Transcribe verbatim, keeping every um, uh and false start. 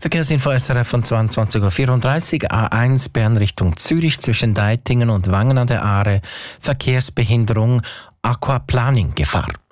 Verkehrsinfo S R F von zweiundzwanzig Uhr vierunddreißig, A eins Bern Richtung Zürich zwischen Deitingen und Wangen an der Aare, Verkehrsbehinderung, Aquaplaning Gefahr.